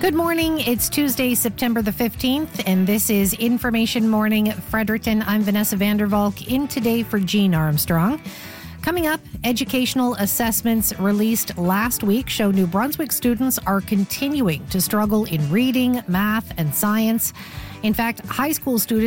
Good morning. It's Tuesday, September the 15th, and this is Information Morning Fredericton. I'm Vanessa Vandervalk, in today for Jean Armstrong. Coming up, educational assessments released last week show New Brunswick students are continuing to struggle in reading, math, and science. In fact, high school students